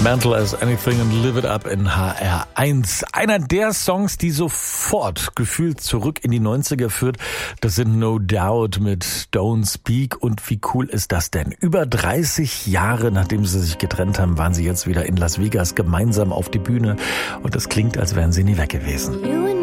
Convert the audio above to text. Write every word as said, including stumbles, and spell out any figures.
Mental as Anything and Live It Up in H R eins. Einer der Songs, die sofort gefühlt zurück in die neunziger führt, das sind No Doubt mit Don't Speak. Und wie cool ist das denn? Über dreißig Jahre, nachdem sie sich getrennt haben, waren sie jetzt wieder in Las Vegas gemeinsam auf die Bühne. Und das klingt, als wären sie nie weg gewesen.